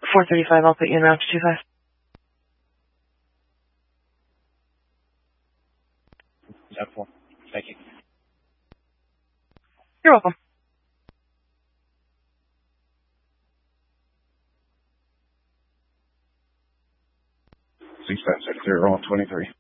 435, I'll put you in route to 25. That's 4. Thank you. You're welcome. 6560 on 23.